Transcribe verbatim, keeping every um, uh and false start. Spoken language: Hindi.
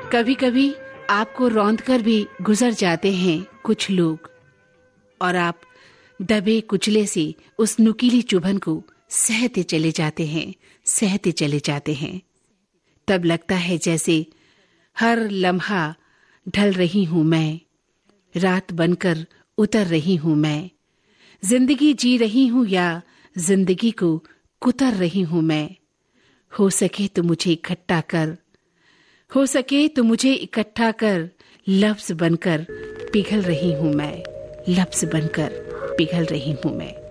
कभी कभी आपको रौंद कर भी गुजर जाते हैं कुछ लोग, और आप दबे कुचले से उस नुकीली चुभन को सहते चले जाते हैं, सहते चले जाते हैं। तब लगता है जैसे हर लम्हा ढल रही हूं मैं, रात बनकर उतर रही हूं मैं। जिंदगी जी रही हूं या जिंदगी को कुतर रही हूं मैं। हो सके तो मुझे इकट्ठा कर, हो सके तो मुझे इकट्ठा कर, लफ्ज बनकर पिघल रही हूं मैं, लफ्ज बनकर पिघल रही हूं मैं।